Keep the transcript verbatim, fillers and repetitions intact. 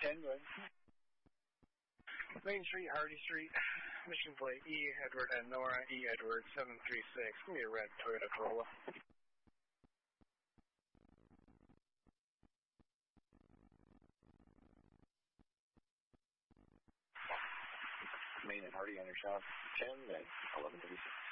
ten, good. Main Street, Hardy Street, Mission Plate, E. Edward and Nora, E. Edward, seven three six. Give me a red Toyota Corolla. Main and Hardy on your shop, ten and eleven thirty-six.